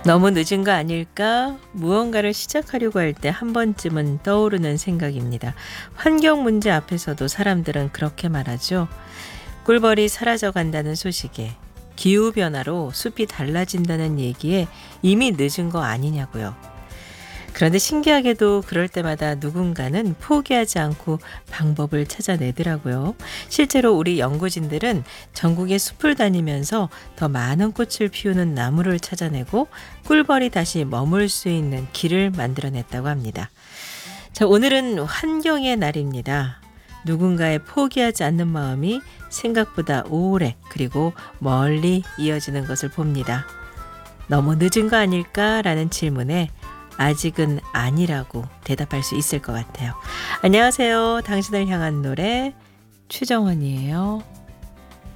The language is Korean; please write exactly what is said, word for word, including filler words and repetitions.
너무 늦은 거 아닐까? 무언가를 시작하려고 할 때 한 번쯤은 떠오르는 생각입니다. 환경 문제 앞에서도 사람들은 그렇게 말하죠. 꿀벌이 사라져 간다는 소식에, 기후변화로 숲이 달라진다는 얘기에 이미 늦은 거 아니냐고요. 그런데 신기하게도 그럴 때마다 누군가는 포기하지 않고 방법을 찾아내더라고요. 실제로 우리 연구진들은 전국의 숲을 다니면서 더 많은 꽃을 피우는 나무를 찾아내고 꿀벌이 다시 머물 수 있는 길을 만들어냈다고 합니다. 자, 오늘은 환경의 날입니다. 누군가의 포기하지 않는 마음이 생각보다 오래 그리고 멀리 이어지는 것을 봅니다. 너무 늦은 거 아닐까라는 질문에 아직은 아니라고 대답할 수 있을 것 같아요. 안녕하세요. 당신을 향한 노래, 추정원이에요.